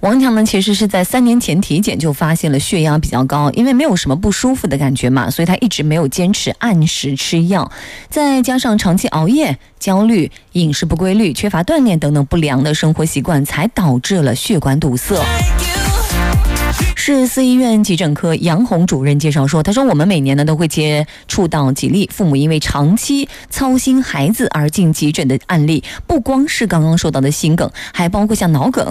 王强呢，其实是在3年前体检就发现了血压比较高，因为没有什么不舒服的感觉嘛，所以他一直没有坚持按时吃药，再加上长期熬夜、焦虑、饮食不规律、缺乏锻炼等等不良的生活习惯，才导致了血管堵塞。市4医院急诊科杨红主任介绍说，他说我们每年呢都会接触到几例父母因为长期操心孩子而进急诊的案例，不光是刚刚说到的心梗，还包括像脑梗、